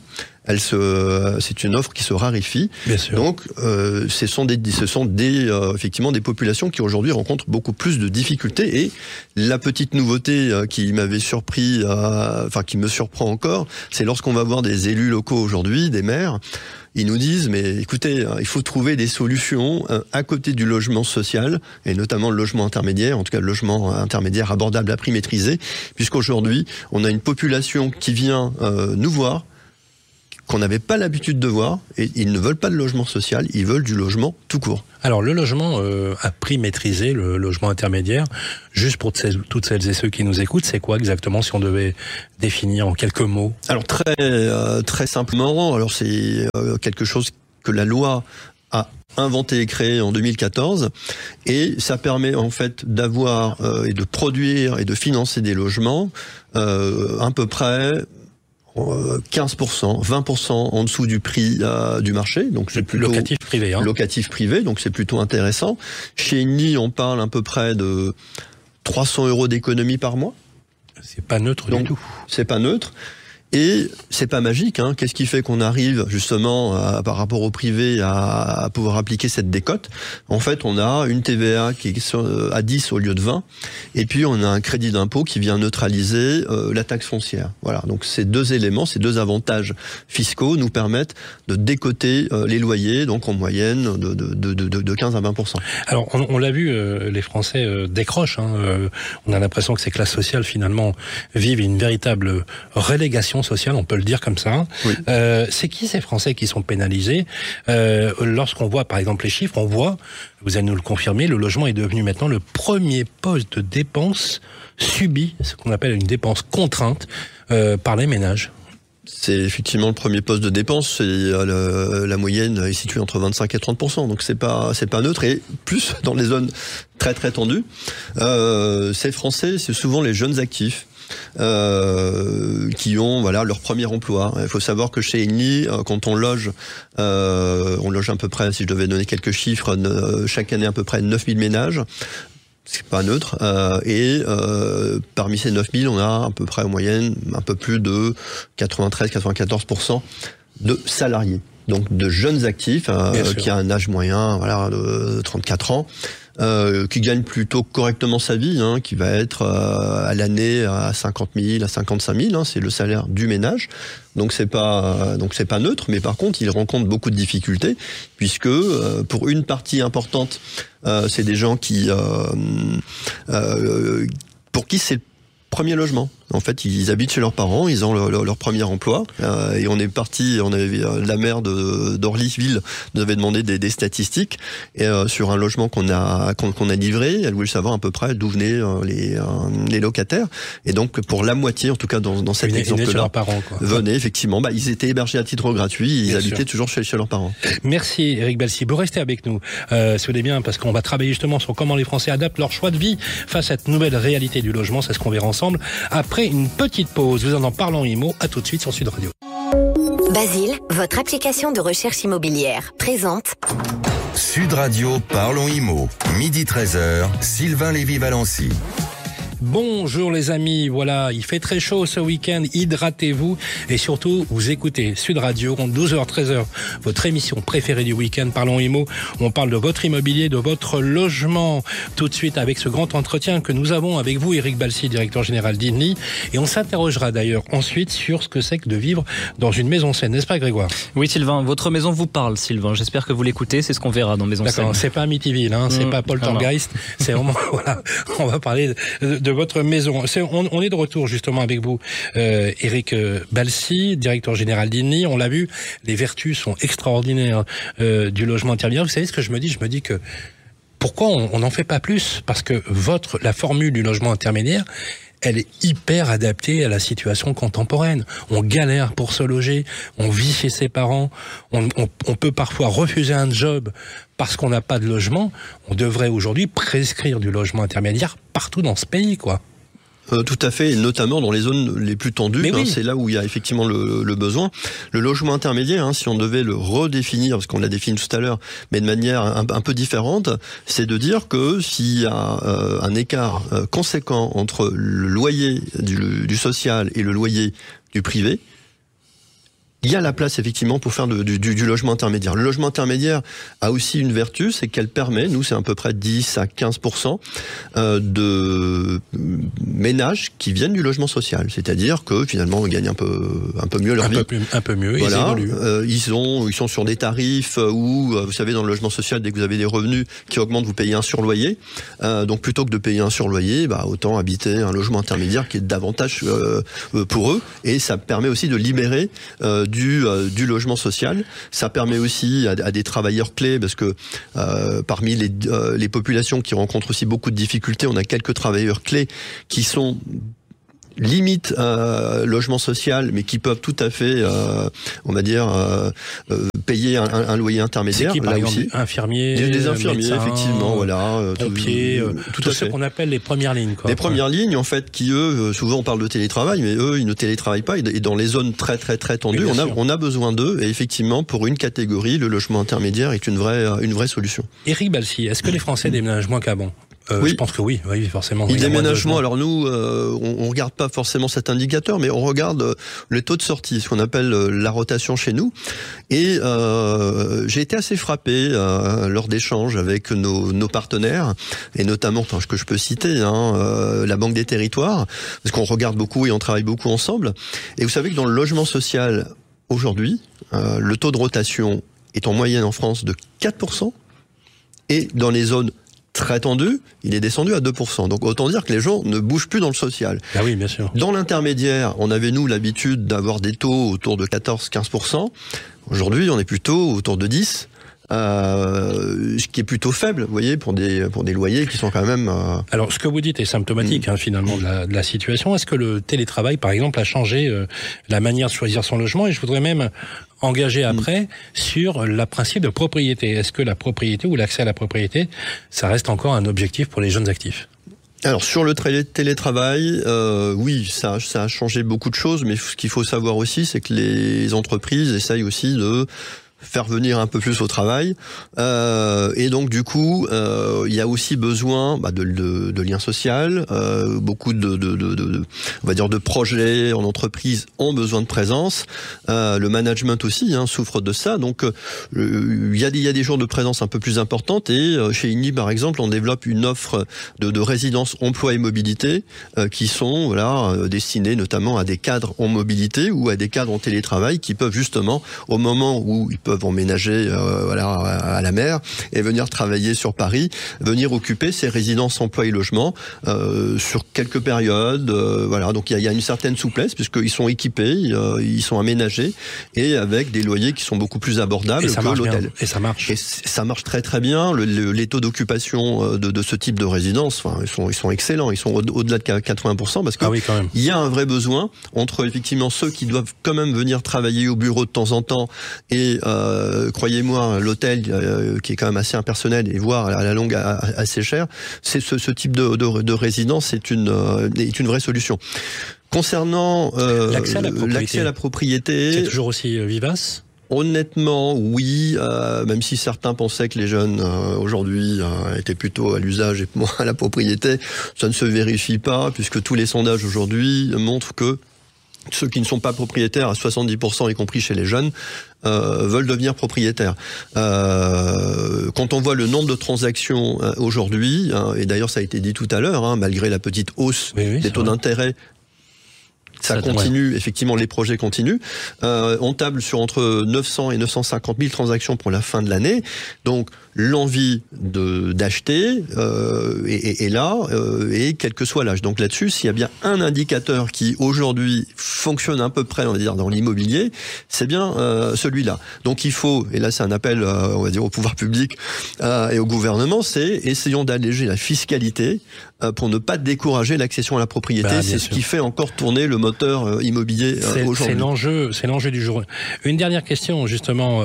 C'est une offre qui se raréfie. Bien sûr. Donc, ce sont effectivement des populations qui aujourd'hui rencontrent beaucoup plus de difficultés. Et la petite nouveauté qui m'avait surpris, qui me surprend encore, c'est lorsqu'on va voir des élus locaux aujourd'hui, des maires. Ils nous disent, mais écoutez, il faut trouver des solutions à côté du logement social, et notamment le logement intermédiaire, en tout cas le logement intermédiaire abordable à prix maîtrisé, puisqu'aujourd'hui, on a une population qui vient nous voir, qu'on n'avait pas l'habitude de voir, et ils ne veulent pas de logement social, ils veulent du logement tout court. Alors le logement à prix maîtrisé, le logement intermédiaire, juste pour toutes celles et ceux qui nous écoutent, c'est quoi exactement, si on devait définir en quelques mots? Alors très simplement, alors c'est quelque chose que la loi a inventé et créé en 2014, et ça permet en fait d'avoir et de produire et de financer des logements à peu près 15%, 20% en dessous du prix du marché, donc c'est plutôt locatif privé. Locatif privé, donc c'est plutôt intéressant. Chez Eni, on parle à peu près de 300 € d'économie par mois. C'est pas neutre du tout. C'est pas neutre. Et c'est pas magique, hein. Qu'est-ce qui fait qu'on arrive justement par rapport au privé à pouvoir appliquer cette décote? En fait, on a une TVA qui est à 10 au lieu de 20, et puis on a un crédit d'impôt qui vient neutraliser la taxe foncière. Voilà, donc ces deux éléments, ces deux avantages fiscaux nous permettent de décoter les loyers, donc en moyenne de 15 à 20%. Alors on l'a vu, les Français décrochent. On a l'impression que ces classes sociales finalement vivent une véritable relégation sociale, on peut le dire comme ça. Oui. C'est qui ces Français qui sont pénalisés? Lorsqu'on voit par exemple les chiffres, on voit, vous allez nous le confirmer, le logement est devenu maintenant le premier poste de dépense subi, ce qu'on appelle une dépense contrainte par les ménages. C'est effectivement le premier poste de dépense, la moyenne est située entre 25 et 30%, donc c'est pas neutre, et plus dans les zones très très tendues. Ces Français, c'est souvent les jeunes actifs. qui ont leur premier emploi. Il faut savoir que chez Engie, quand on loge à peu près, si je devais donner quelques chiffres, chaque année à peu près 9000 ménages. C'est pas neutre. Parmi ces 9000, on a à peu près en moyenne un peu plus de 93-94% de salariés. Donc de jeunes actifs qui a un âge moyen de 34 ans. Qui gagne plutôt correctement sa vie, qui va être à l'année à 50 000, à 55 000, c'est le salaire du ménage. Donc c'est pas neutre, mais par contre, il rencontre beaucoup de difficultés, puisque pour une partie importante, c'est des gens pour qui c'est le premier logement. En fait, ils habitent chez leurs parents, ils ont leur premier emploi. Et on avait la maire d'Orlyville nous avait demandé des statistiques sur un logement qu'on a livré. Elle voulait savoir à peu près d'où venaient les locataires. Et donc, pour la moitié, en tout cas dans cet exemple-là, venaient effectivement. Ils étaient hébergés à titre gratuit. Ils habitaient toujours chez leurs parents. Merci Eric Balsi. Vous restez avec nous, si vous voulez bien, parce qu'on va travailler justement sur comment les Français adaptent leur choix de vie face à cette nouvelle réalité du logement. C'est ce qu'on verra ensemble après une petite pause. Vous en parlons IMO. À tout de suite sur Sud Radio. Basile, votre application de recherche immobilière, présente Sud Radio, parlons IMO. Midi 13h, Sylvain Lévy-Valency. Bonjour les amis, il fait très chaud ce week-end, hydratez-vous et surtout vous écoutez Sud Radio, 12h, 13h, votre émission préférée du week-end, Parlons IMO, on parle de votre immobilier, de votre logement, tout de suite avec ce grand entretien que nous avons avec vous, Eric Balsi, directeur général d'Engie, et on s'interrogera d'ailleurs ensuite sur ce que c'est que de vivre dans une maison saine, n'est-ce pas Grégoire? Oui Sylvain, votre maison vous parle Sylvain, j'espère que vous l'écoutez, c'est ce qu'on verra dans Maison Saine. D'accord, c'est pas Amityville, c'est pas Poltergeist, c'est vraiment, on va parler de votre maison. On est de retour justement avec vous, Eric Balsi, directeur général d'Engie. On l'a vu, les vertus sont extraordinaires du logement intermédiaire. Vous savez ce que je me dis? Je me dis que pourquoi on n'en fait pas plus? Parce que la formule du logement intermédiaire, elle est hyper adaptée à la situation contemporaine. On galère pour se loger, on vit chez ses parents, on peut parfois refuser un job parce qu'on n'a pas de logement. On devrait aujourd'hui prescrire du logement intermédiaire partout dans ce pays, quoi. Tout à fait, et notamment dans les zones les plus tendues, c'est là où il y a effectivement le besoin. Le logement intermédiaire, si on devait le redéfinir, parce qu'on l'a défini tout à l'heure, mais de manière un peu différente, c'est de dire que s'il y a un écart conséquent entre le loyer du social et le loyer du privé, il y a la place effectivement pour faire du logement intermédiaire. Le logement intermédiaire a aussi une vertu, c'est qu'elle permet, nous c'est à peu près 10 à 15% de ménages qui viennent du logement social. C'est-à-dire que finalement on gagne un peu mieux leur vie. Un peu mieux, voilà. Ils évoluent. Ils sont sur des tarifs où, vous savez, dans le logement social, dès que vous avez des revenus qui augmentent, vous payez un surloyer. Donc plutôt que de payer un surloyer, autant habiter un logement intermédiaire qui est davantage pour eux. Et ça permet aussi de libérer du logement social. Ça permet aussi à des travailleurs clés, parce que parmi les populations qui rencontrent aussi beaucoup de difficultés, on a quelques travailleurs clés qui sont limite logement social, mais qui peuvent tout à fait, on va dire, payer un loyer intermédiaire. C'est qui, par exemple, aussi infirmiers, des infirmiers, médecins, effectivement, pompiers, tout ce qu'on appelle les premières lignes. Les premières lignes, en fait, qui eux, souvent on parle de télétravail, mais eux, ils ne télétravaillent pas. Et dans les zones très très très tendues, on a besoin d'eux. Et effectivement, pour une catégorie, le logement intermédiaire est une vraie solution. Eric Balsi, est-ce que les Français déménagent moins qu'avant? Oui. Je pense que oui, forcément. Le déménagement, alors nous, on regarde pas forcément cet indicateur, mais on regarde le taux de sortie, ce qu'on appelle la rotation chez nous. Et j'ai été assez frappé lors d'échanges avec nos partenaires, et notamment, que je peux citer, la Banque des Territoires, parce qu'on regarde beaucoup et on travaille beaucoup ensemble. Et vous savez que dans le logement social, aujourd'hui, le taux de rotation est en moyenne en France de 4%, et dans les zones très tendu, il est descendu à 2%. Donc autant dire que les gens ne bougent plus dans le social. Ah oui, bien sûr. Dans l'intermédiaire, on avait nous l'habitude d'avoir des taux autour de 14-15%. Aujourd'hui, on est plutôt autour de 10%. Ce qui est plutôt faible, vous voyez, pour des loyers qui sont quand même... Alors, ce que vous dites est symptomatique, finalement, de la situation. Est-ce que le télétravail, par exemple, a changé la manière de choisir son logement? Et je voudrais même engager après sur le principe de propriété. Est-ce que la propriété ou l'accès à la propriété, ça reste encore un objectif pour les jeunes actifs? Alors sur le télétravail, oui, ça a changé beaucoup de choses, mais ce qu'il faut savoir aussi, c'est que les entreprises essayent aussi de faire venir un peu plus au travail, et donc du coup il y a aussi besoin de liens sociaux, beaucoup de on va dire de projets en entreprise ont besoin de présence, le management aussi souffre de ça, donc il y a des jours de présence un peu plus importantes, et chez INI par exemple on développe une offre de résidence emploi et mobilité qui sont destinées notamment à des cadres en mobilité ou à des cadres en télétravail qui peuvent justement au moment où ils peuvent emménager à la mer et venir travailler sur Paris, venir occuper ces résidences emploi et logement sur quelques périodes. Donc il y a une certaine souplesse puisqu'ils sont équipés, ils sont aménagés et avec des loyers qui sont beaucoup plus abordables que l'hôtel. Et ça marche. Et ça marche très très bien. Les taux d'occupation de ce type de résidence, ils sont excellents. Ils sont au-delà de 80% parce que il y a un vrai besoin entre effectivement ceux qui doivent quand même venir travailler au bureau de temps en temps et croyez-moi, l'hôtel qui est quand même assez impersonnel et voire à la longue assez cher, c'est ce type de résidence est une vraie solution. Concernant l'accès à la propriété, c'est toujours aussi vivace. Honnêtement, oui, même si certains pensaient que les jeunes aujourd'hui étaient plutôt à l'usage et moins à la propriété, ça ne se vérifie pas puisque tous les sondages aujourd'hui montrent que ceux qui ne sont pas propriétaires à 70%, y compris chez les jeunes, veulent devenir propriétaires. Quand on voit le nombre de transactions aujourd'hui, et d'ailleurs ça a été dit tout à l'heure, malgré la petite hausse des taux d'intérêt, ça continue, effectivement, les projets continuent. On table sur entre 900 et 950 000 transactions pour la fin de l'année. Donc, l'envie d'acheter est là, et quel que soit l'âge. Donc là-dessus, s'il y a bien un indicateur qui, aujourd'hui, fonctionne à peu près, on va dire, dans l'immobilier, c'est bien celui-là. Donc il faut, et là c'est un appel, on va dire, au pouvoir public et au gouvernement, c'est essayons d'alléger la fiscalité pour ne pas décourager l'accession à la propriété. C'est ce qui fait encore tourner le moteur immobilier aujourd'hui. C'est l'enjeu du jour. Une dernière question, justement,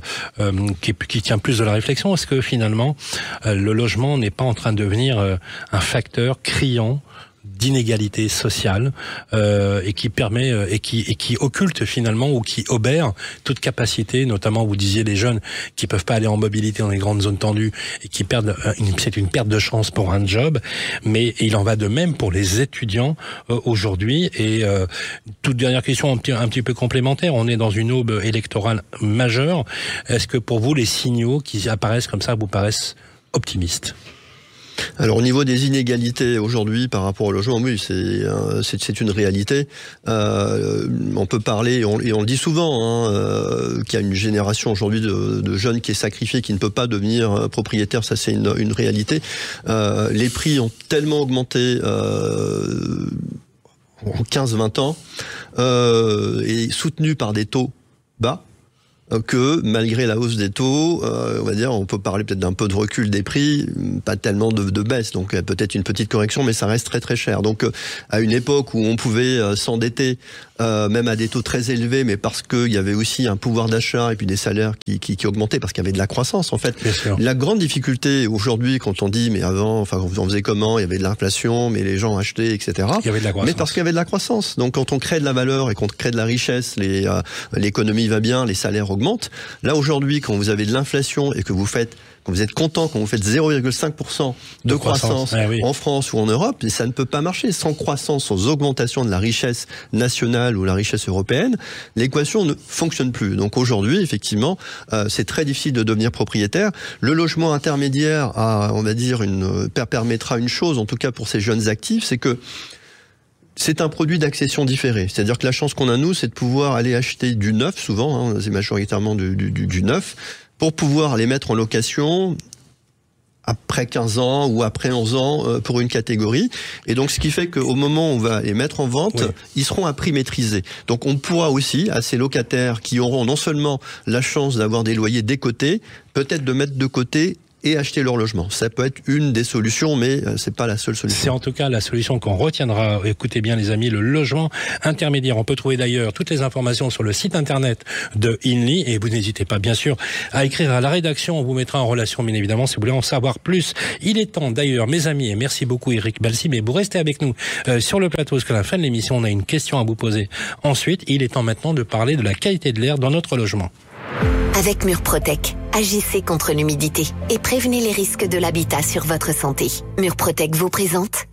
qui tient plus de la réflexion. Est-ce que finalement, le logement n'est pas en train de devenir un facteur criant d'inégalité sociale et qui permet et qui occulte finalement ou qui obère toute capacité, notamment vous disiez les jeunes qui peuvent pas aller en mobilité dans les grandes zones tendues et qui perdent c'est une perte de chance pour un job, mais il en va de même pour les étudiants aujourd'hui. Et toute dernière question un petit peu complémentaire, on est dans une aube électorale majeure. Est-ce que pour vous les signaux qui apparaissent comme ça vous paraissent optimistes? Alors au niveau des inégalités aujourd'hui par rapport au logement, oui, c'est une réalité. On peut parler, et on le dit souvent, qu'il y a une génération aujourd'hui de jeunes qui est sacrifiée, qui ne peut pas devenir propriétaire, ça c'est une réalité. Les prix ont tellement augmenté en 15-20 ans, et soutenus par des taux bas, que malgré la hausse des taux, on va dire, on peut parler peut-être d'un peu de recul des prix, pas tellement de baisse, donc peut-être une petite correction, mais ça reste très très cher. Donc à une époque où on pouvait s'endetter, même à des taux très élevés, mais parce qu'il y avait aussi un pouvoir d'achat et puis des salaires qui augmentaient, parce qu'il y avait de la croissance en fait. La grande difficulté aujourd'hui, quand on dit mais avant, enfin on faisait comment, il y avait de l'inflation, mais les gens achetaient, etc. Il y avait de la croissance. Mais parce qu'il y avait de la croissance. Donc quand on crée de la valeur et qu'on crée de la richesse, l'économie va bien, les salaires augmentent. Là aujourd'hui, quand vous avez de l'inflation et que vous êtes content quand vous faites 0,5% de croissance en France ou en Europe, et ça ne peut pas marcher. Sans croissance, sans augmentation de la richesse nationale ou la richesse européenne, l'équation ne fonctionne plus. Donc aujourd'hui, effectivement, c'est très difficile de devenir propriétaire. Le logement intermédiaire on va dire, permettra une chose, en tout cas pour ces jeunes actifs, c'est que c'est un produit d'accession différée. C'est-à-dire que la chance qu'on a, nous, c'est de pouvoir aller acheter du neuf, souvent, c'est majoritairement du neuf, pour pouvoir les mettre en location après 15 ans ou après 11 ans pour une catégorie. Et donc, ce qui fait qu'au moment où on va les mettre en vente, ils seront à prix maîtrisé. Donc, on pourra aussi, à ces locataires qui auront non seulement la chance d'avoir des loyers décotés, peut-être de mettre de côté et acheter leur logement. Ça peut être une des solutions, mais c'est pas la seule solution. C'est en tout cas la solution qu'on retiendra. Écoutez bien les amis, le logement intermédiaire. On peut trouver d'ailleurs toutes les informations sur le site internet de INLI, et vous n'hésitez pas bien sûr à écrire à la rédaction. On vous mettra en relation bien évidemment si vous voulez en savoir plus. Il est temps d'ailleurs mes amis, et merci beaucoup Eric Balsi, mais vous restez avec nous sur le plateau parce qu'à la fin de l'émission on a une question à vous poser. Ensuite, il est temps maintenant de parler de la qualité de l'air dans notre logement. Avec Murprotec, agissez contre l'humidité et prévenez les risques de l'habitat sur votre santé. Murprotec vous présente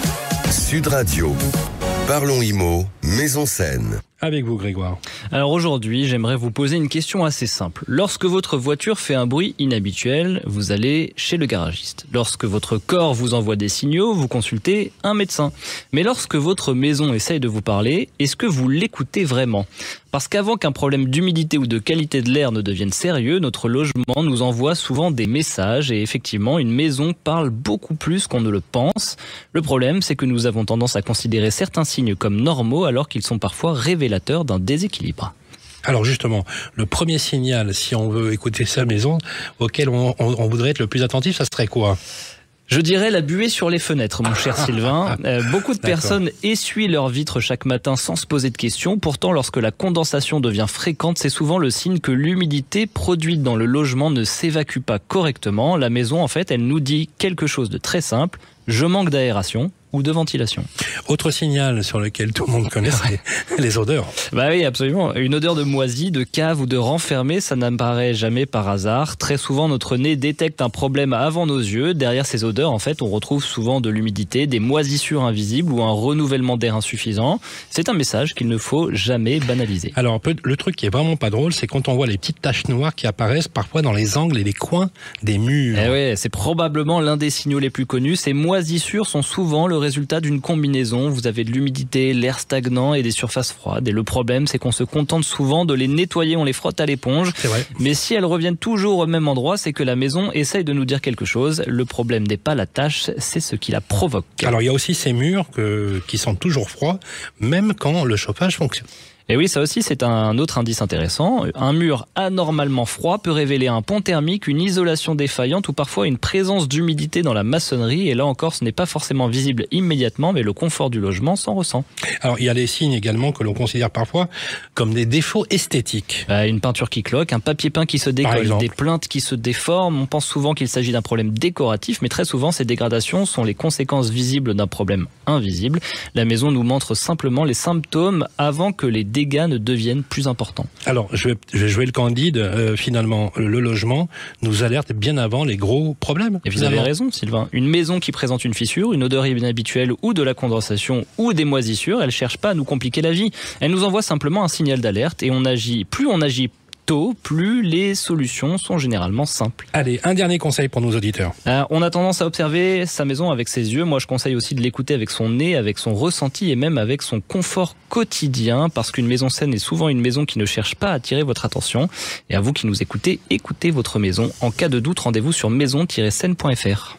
Sud Radio. Parlons IMO, Maison Saine. Avec vous Grégoire. Alors aujourd'hui, j'aimerais vous poser une question assez simple. Lorsque votre voiture fait un bruit inhabituel, vous allez chez le garagiste. Lorsque votre corps vous envoie des signaux, vous consultez un médecin. Mais lorsque votre maison essaye de vous parler, est-ce que vous l'écoutez vraiment ? Parce qu'avant qu'un problème d'humidité ou de qualité de l'air ne devienne sérieux, notre logement nous envoie souvent des messages et effectivement, une maison parle beaucoup plus qu'on ne le pense. Le problème, c'est que nous avons tendance à considérer certains signes comme normaux alors qu'ils sont parfois révélateurs d'un déséquilibre. Alors justement, le premier signal, si on veut écouter sa maison, auquel on voudrait être le plus attentif, ça serait quoi ? Je dirais la buée sur les fenêtres, mon cher Sylvain. Beaucoup de personnes essuient leurs vitres chaque matin sans se poser de questions. Pourtant, lorsque la condensation devient fréquente, c'est souvent le signe que l'humidité produite dans le logement ne s'évacue pas correctement. La maison, en fait, elle nous dit quelque chose de très simple. Je manque d'aération ou de ventilation. Autre signal sur lequel tout le monde connaît, c'est les odeurs. Bah oui, absolument. Une odeur de moisi, de cave ou de renfermé, ça n'apparaît jamais par hasard. Très souvent, notre nez détecte un problème avant nos yeux. Derrière ces odeurs, en fait, on retrouve souvent de l'humidité, des moisissures invisibles ou un renouvellement d'air insuffisant. C'est un message qu'il ne faut jamais banaliser. Alors, le truc qui est vraiment pas drôle, c'est quand on voit les petites taches noires qui apparaissent parfois dans les angles et les coins des murs. Eh ouais, c'est probablement l'un des signaux les plus connus. Ces moisissures sont souvent le résultat d'une combinaison. Vous avez de l'humidité, l'air stagnant et des surfaces froides. Et le problème, c'est qu'on se contente souvent de les nettoyer, on les frotte à l'éponge. C'est vrai. Mais si elles reviennent toujours au même endroit, c'est que la maison essaye de nous dire quelque chose. Le problème n'est pas la tâche, c'est ce qui la provoque. Alors il y a aussi ces murs qui sont toujours froids, même quand le chauffage fonctionne. Et oui, ça aussi, c'est un autre indice intéressant. Un mur anormalement froid peut révéler un pont thermique, une isolation défaillante ou parfois une présence d'humidité dans la maçonnerie. Et là encore, ce n'est pas forcément visible immédiatement, mais le confort du logement s'en ressent. Alors, il y a des signes également que l'on considère parfois comme des défauts esthétiques. Une peinture qui cloque, un papier peint qui se décolle, des plaintes qui se déforment. On pense souvent qu'il s'agit d'un problème décoratif, mais très souvent, ces dégradations sont les conséquences visibles d'un problème invisible. La maison nous montre simplement les symptômes avant que les dégâts ne deviennent plus importants. Alors, je vais jouer le candide. Finalement, le logement nous alerte bien avant les gros problèmes. Et vous avez raison, Sylvain. Une maison qui présente une fissure, une odeur inhabituelle ou de la condensation ou des moisissures, elle cherche pas à nous compliquer la vie. Elle nous envoie simplement un signal d'alerte et plus on agit tôt, plus les solutions sont généralement simples. Allez, un dernier conseil pour nos auditeurs. On a tendance à observer sa maison avec ses yeux. Moi, je conseille aussi de l'écouter avec son nez, avec son ressenti et même avec son confort quotidien, parce qu'une maison saine est souvent une maison qui ne cherche pas à attirer votre attention. Et à vous qui nous écoutez, écoutez votre maison. En cas de doute, rendez-vous sur maison-saine.fr.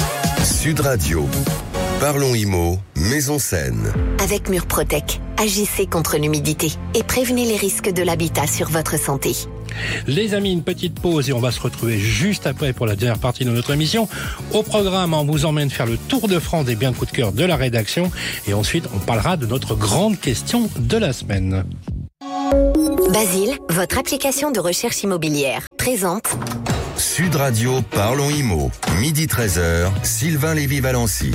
Sud Radio. Parlons IMO, Maison Saine. Avec Murprotec, agissez contre l'humidité et prévenez les risques de l'habitat sur votre santé. Les amis, une petite pause et on va se retrouver juste après pour la dernière partie de notre émission. Au programme, on vous emmène faire le tour de France des biens de coup de cœur de la rédaction et ensuite on parlera de notre grande question de la semaine. Basile, votre application de recherche immobilière, présente Sud Radio, Parlons IMO, midi 13h, Sylvain Lévy-Valency.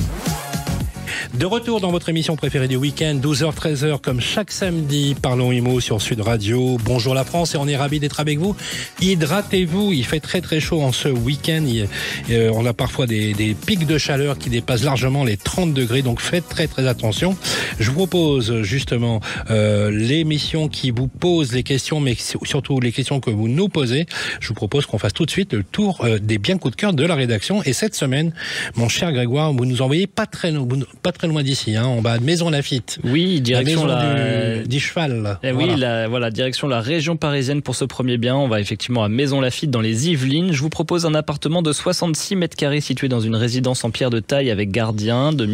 De retour dans votre émission préférée du week-end, 12h-13h, comme chaque samedi, Parlons IMO sur Sud Radio. Bonjour la France et on est ravis d'être avec vous. Hydratez-vous, il fait très très chaud en ce week-end. On a parfois des pics de chaleur qui dépassent largement les 30 degrés, donc faites très très attention. Je vous propose justement l'émission qui vous pose les questions, mais surtout les questions que vous nous posez. Je vous propose qu'on fasse tout de suite le tour des biens coup de cœur de la rédaction. Et cette semaine, mon cher Grégoire, vous nous envoyez pas très très loin d'ici, en bas de Maison Lafitte. Oui, direction du cheval. Oui, direction la région parisienne pour ce premier bien. On va effectivement à Maison Lafitte dans les Yvelines. Je vous propose un appartement de 66 mètres carrés situé dans une résidence en pierre de taille avec gardien de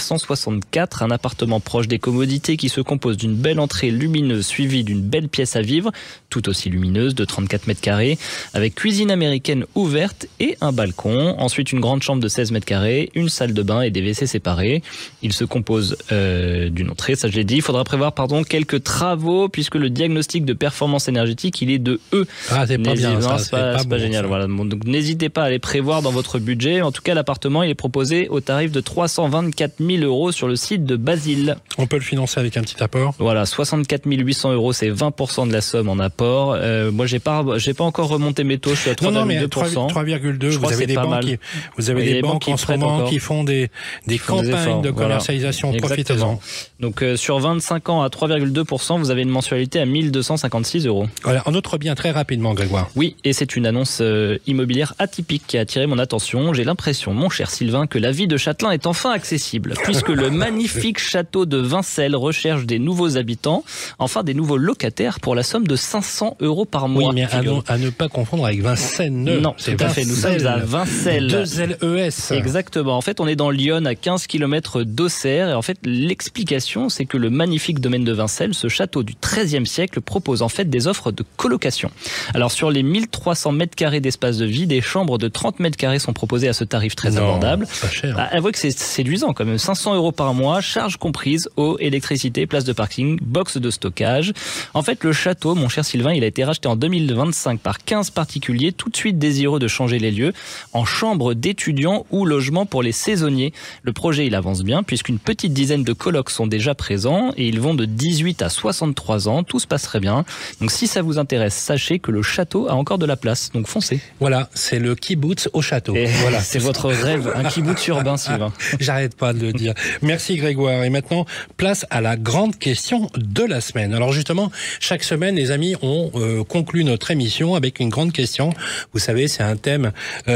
1964. Un appartement proche des commodités qui se compose d'une belle entrée lumineuse suivie d'une belle pièce à vivre, tout aussi lumineuse, de 34 mètres carrés, avec cuisine américaine ouverte et un balcon. Ensuite, une grande chambre de 16 mètres carrés, une salle de bain et des WC séparés. Il se compose d'une entrée, ça je l'ai dit. Il faudra prévoir quelques travaux puisque le diagnostic de performance énergétique, il est de E. Ah, c'est pas bien, ça, c'est pas bon, génial. Voilà. Donc n'hésitez pas à les prévoir dans votre budget. En tout cas, l'appartement, il est proposé au tarif de 324 000 € sur le site de Basile. On peut le financer avec un petit apport. Voilà, 64 800 €, c'est 20% de la somme en apport. Moi, j'ai pas encore remonté mes taux, je suis à 3,2%. Non, mais 3,2, vous avez des banques en ce moment qui font des campagnes de commercialisation. Voilà. Profitez-en. Donc, sur 25 ans à 3,2%, vous avez une mensualité à 1 256 €. Voilà, un autre bien très rapidement, Grégoire. Oui, et c'est une annonce immobilière atypique qui a attiré mon attention. J'ai l'impression, mon cher Sylvain, que la vie de Châtelain est enfin accessible, puisque le magnifique château de Vincelles recherche des nouveaux habitants, enfin des nouveaux locataires pour la somme de 500 € par mois. Oui, mais à ne pas confondre avec Vincennes. Non, c'est tout à fait. Nous sommes à Vincelles. 2LES. Exactement. En fait, on est dans Lyon, à 15 km d'Auxerre. Et en fait, l'explication, c'est que le magnifique domaine de Vincelles, ce château du XIIIe siècle, propose en fait des offres de colocation. Alors, sur les 1300 mètres carrés d'espace de vie, des chambres de 30 mètres carrés sont proposées à ce tarif très abordable. Pas cher. Avouez que c'est séduisant quand même. 500 € par mois, charges comprises, eau, électricité, place de parking, box de stockage. En fait, le château, mon cher Sylvain, il a été racheté en 2025 par 15 particuliers, tout de suite désireux de changer les lieux, en chambre d'étudiants ou logement pour les saisonniers. Le projet, il avance bien, puisqu'une petite dizaine de colocs sont déjà présents, et ils vont de 18 à 63 ans. Tout se passe très bien. Donc si ça vous intéresse, sachez que le château a encore de la place. Donc foncez. Voilà, c'est le kibbutz au château. Et voilà, c'est votre rêve, un kibbutz urbain, Sylvain. J'arrête pas de le dire. Merci Grégoire. Et maintenant, place à la grande question de la semaine. Alors justement, chaque semaine, les amis, on conclut notre émission avec une grande question. Vous savez, c'est un thème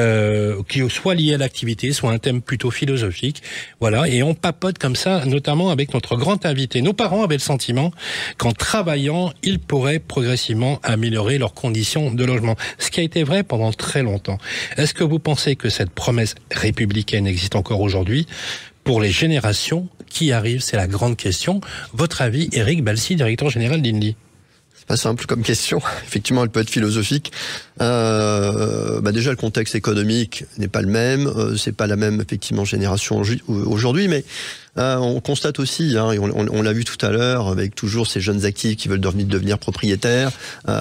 qui est soit lié à l'activité, soit un thème plutôt philosophique. Voilà, et on papote comme ça, notamment avec notre grand invité. Nos parents avaient le sentiment qu'en travaillant, ils pourraient progressivement améliorer leurs conditions de logement. Ce qui a été vrai pendant très longtemps. Est-ce que vous pensez que cette promesse républicaine existe encore aujourd'hui pour les générations qui arrivent? C'est la grande question. Votre avis, Éric Balsi, directeur général d'Indy? Pas simple comme question. Effectivement, elle peut être philosophique. Déjà, le contexte économique n'est pas le même. C'est pas la même, effectivement, génération aujourd'hui. Mais on constate aussi, et on l'a vu tout à l'heure, avec toujours ces jeunes actifs qui veulent devenir propriétaires.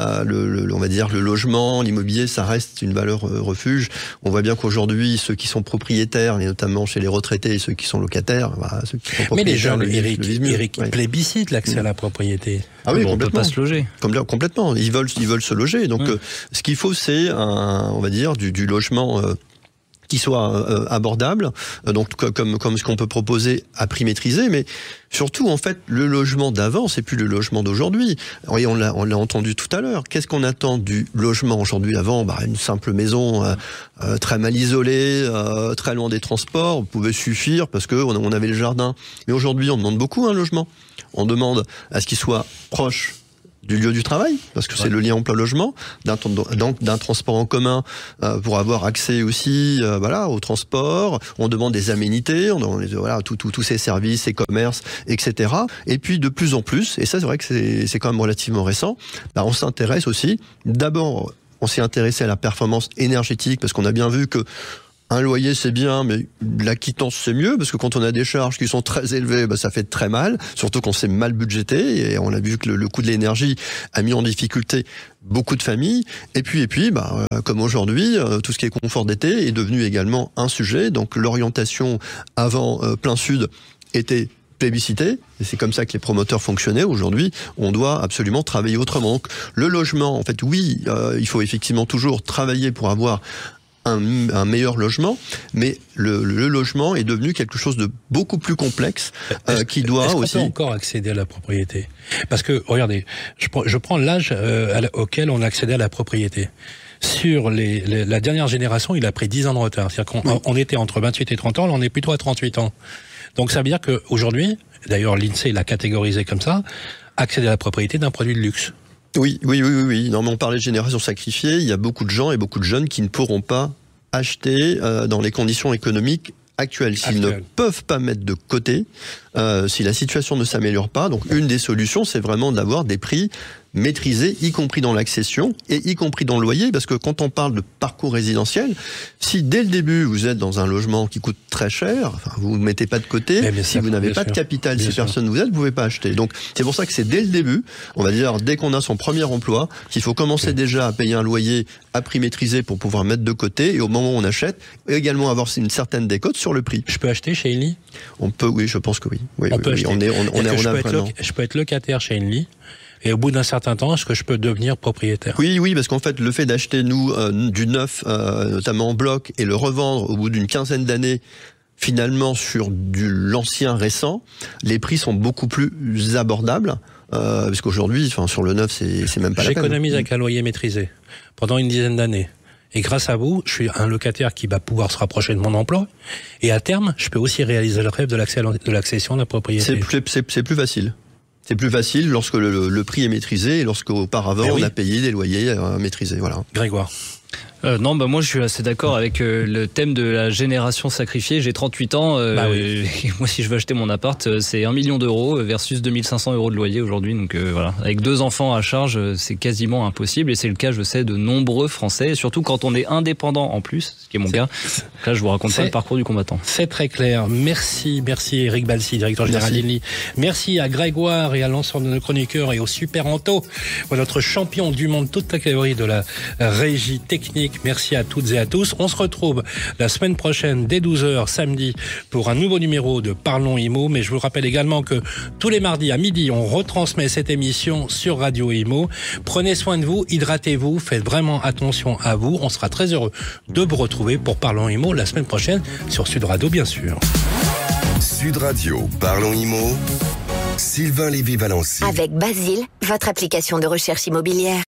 On va dire le logement, l'immobilier, ça reste une valeur refuge. On voit bien qu'aujourd'hui, ceux qui sont propriétaires, et notamment chez les retraités et ceux qui sont locataires, ceux qui sont propriétaires, mais les jeunes, Éric, plébiscitent l'accès à la propriété. Ah oui, on ne peut pas se loger. Complètement. Ils veulent se loger. Donc, ce qu'il faut, c'est on va dire, du logement qui soit abordable, donc comme ce qu'on peut proposer à prix maîtrisé, mais surtout, en fait, le logement d'avant, c'est plus le logement d'aujourd'hui. Et on l'a entendu tout à l'heure. Qu'est-ce qu'on attend du logement aujourd'hui? Avant, une simple maison très mal isolée, très loin des transports, pouvait suffire parce que on avait le jardin. Mais aujourd'hui, on demande beaucoup un logement. On demande à ce qu'il soit proche du lieu du travail, parce que c'est le lien emploi-logement, d'un transport en commun pour avoir accès aussi au transport. On demande des aménités, on demande tous ces services, ces commerces, etc. Et puis de plus en plus, et ça c'est vrai que c'est quand même relativement récent, on s'intéresse aussi, d'abord on s'est intéressé à la performance énergétique, parce qu'on a bien vu que un loyer c'est bien, mais la quittance c'est mieux, parce que quand on a des charges qui sont très élevées, ça fait très mal, surtout quand c'est mal budgété, et on a vu que le coût de l'énergie a mis en difficulté beaucoup de familles. Et puis, comme aujourd'hui, tout ce qui est confort d'été est devenu également un sujet. Donc l'orientation avant plein sud était plébiscité, et c'est comme ça que les promoteurs fonctionnaient. Aujourd'hui, on doit absolument travailler autrement. Donc le logement, en fait, oui, il faut effectivement toujours travailler pour avoir un meilleur logement, mais le logement est devenu quelque chose de beaucoup plus complexe qui doit aussi... Est-ce qu'on peut encore accéder à la propriété? Parce que, regardez, je prends l'âge auquel on accédait à la propriété. Sur la dernière génération, il a pris 10 ans de retard. C'est-à-dire qu'on était entre 28 et 30 ans, là on est plutôt à 38 ans. Donc ça veut dire qu'aujourd'hui, d'ailleurs l'INSEE l'a catégorisé comme ça, accéder à la propriété d'un produit de luxe. Oui. Non, mais on parlait de génération sacrifiée. Il y a beaucoup de gens et beaucoup de jeunes qui ne pourront pas acheter dans les conditions économiques actuelles. S'ils ne peuvent pas mettre de côté, si la situation ne s'améliore pas. Donc une des solutions, c'est vraiment d'avoir des prix maîtrisés, y compris dans l'accession et y compris dans le loyer, parce que quand on parle de parcours résidentiel, si dès le début vous êtes dans un logement qui coûte très cher, enfin, vous ne mettez pas de côté, si vous n'avez pas de capital, si personne vous aide, vous ne pouvez pas acheter. Donc c'est pour ça que c'est dès le début, on va dire dès qu'on a son premier emploi, qu'il faut commencer déjà à payer un loyer à prix maîtrisé pour pouvoir mettre de côté, et au moment où on achète, également avoir une certaine décote sur le prix. Je peux acheter chez Enly ? On peut, oui, je pense que oui. On peut acheter. Je peux être locataire chez Enly. Et au bout d'un certain temps, est-ce que je peux devenir propriétaire ? Oui, parce qu'en fait, le fait d'acheter, du neuf, notamment en bloc, et le revendre au bout d'une quinzaine d'années, finalement, sur l'ancien récent, les prix sont beaucoup plus abordables, parce qu'aujourd'hui, sur le neuf, c'est même pas la peine. J'économise avec un loyer maîtrisé pendant une dizaine d'années. Et grâce à vous, je suis un locataire qui va pouvoir se rapprocher de mon emploi. Et à terme, je peux aussi réaliser le rêve de l'accession à la propriété. C'est plus facile. C'est plus facile lorsque le prix est maîtrisé et lorsque auparavant on a payé des loyers maîtrisés. Voilà. Grégoire. Non, moi je suis assez d'accord avec le thème de la génération sacrifiée. J'ai 38 ans. Et moi, si je veux acheter mon appart, c'est 1 million d'euros versus 2500 euros de loyer aujourd'hui. Donc voilà, avec 2 enfants à charge, c'est quasiment impossible. Et c'est le cas, je sais, de nombreux Français, surtout quand on est indépendant en plus, ce qui est mon cas. Donc là, je vous raconte pas le parcours du combattant. C'est très clair. Merci Eric Balsi, directeur général d'Enly. Merci à Grégoire et à l'ensemble de nos chroniqueurs et au Super Anto, notre champion du monde, toute la catégorie de la régie technique. Merci à toutes et à tous. On se retrouve la semaine prochaine dès 12h samedi pour un nouveau numéro de Parlons Immo. Mais je vous rappelle également que tous les mardis à midi, on retransmet cette émission sur Radio Immo. Prenez soin de vous, hydratez-vous, faites vraiment attention à vous. On sera très heureux de vous retrouver pour Parlons Immo la semaine prochaine sur Sud Radio, bien sûr. Sud Radio, Parlons Immo, Sylvain Lévy-Valency. Avec Basile, votre application de recherche immobilière.